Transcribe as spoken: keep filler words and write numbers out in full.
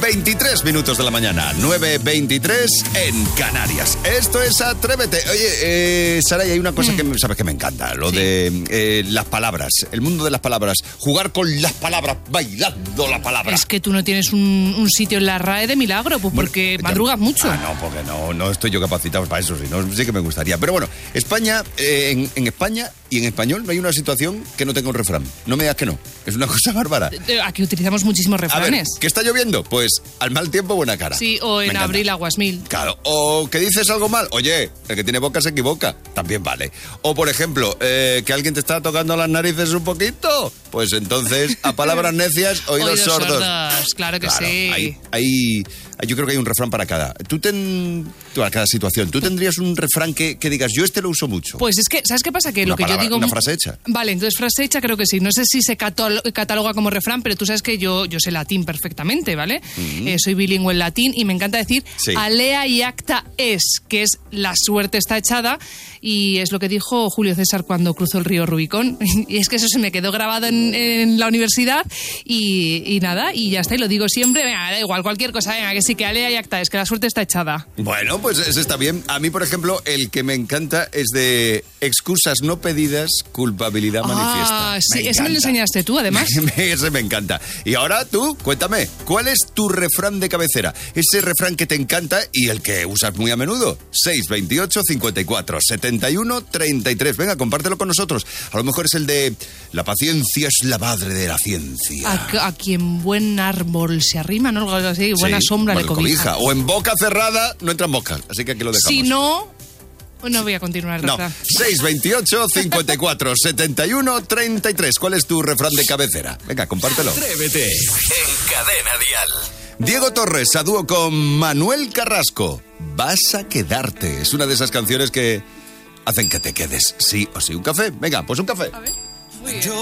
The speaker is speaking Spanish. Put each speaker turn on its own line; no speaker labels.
veintitrés minutos de la mañana, nueve veintitrés en Canarias. Esto es Atrévete. Oye, eh, Saray, hay una cosa mm. que me, sabes que me encanta, lo sí. de eh, las palabras, el mundo de las palabras, jugar con las palabras, bailando la palabra.
Es que tú no tienes un, un sitio en la R A E de milagro, pues bueno, porque madrugas mucho.
Ah, no, porque no, no estoy yo capacitado para eso, sí, no, sí que me gustaría. Pero bueno, España, eh, en, en España y en español no hay una situación que no tenga un refrán. No me digas que no, es una cosa bárbara.
Aquí utilizamos muchísimos refranes.
A ver, ¿qué está lloviendo? Pues al mal tiempo buena cara.
Sí, o en abril aguas mil.
Claro, o que dices algo mal. Oye, el que tiene boca se equivoca. También vale. O por ejemplo, eh, que alguien te está tocando las narices un poquito. Pues entonces, a palabras necias, oídos, oídos sordos.
sordos. Claro que claro, sí.
Hay, hay, yo creo que hay un refrán para cada. Tú ten, tú a cada situación. Tú tendrías un refrán que, que digas, yo este lo uso mucho.
Pues es que, ¿sabes qué pasa? Que
una
lo que
palabra,
yo digo.
Una frase hecha.
Vale, entonces frase hecha creo que sí. No sé si se cataloga como refrán, pero tú sabes que yo, yo sé latín perfectamente, ¿vale? Mm-hmm. Eh, soy bilingüe en latín y me encanta decir sí. alea y acta es, que es la suerte está echada, y es lo que dijo Julio César cuando cruzó el río Rubicón. Y es que eso se me quedó grabado en, en la universidad y, y nada, y ya está, y lo digo siempre, venga, da igual, cualquier cosa, venga, que sí, que alea y acta es, que la suerte está echada.
Bueno, pues eso está bien. A mí, por ejemplo, el que me encanta es de excusas no pedidas, culpabilidad
ah,
manifiesta.
Ah, sí, ese me lo enseñaste tú, además.
Ese me encanta. Y ahora tú, cuéntame, ¿cuál es tu refrán de cabecera? Ese refrán que te encanta y el que usas muy a menudo. seis veintiocho, cincuenta y cuatro, setenta y uno, treinta y tres. Venga, compártelo con nosotros. A lo mejor es el de la paciencia es la madre de la ciencia.
A, a quien buen árbol se arrima, ¿no? Algo así, buena sí, sombra le cobija.
cobija. O en boca cerrada no entran moscas. Así que aquí lo dejamos.
Si no... No voy a continuar,
no. seis veintiocho, cincuenta y cuatro, setenta y uno, treinta y tres. ¿Cuál es tu refrán de cabecera? Venga, compártelo.
Atrévete en Cadena Dial.
Diego Torres a dúo con Manuel Carrasco. Vas a quedarte. Es una de esas canciones que hacen que te quedes. Sí o sí. ¿Un café? Venga, pues un café.
A ver. Muy bien.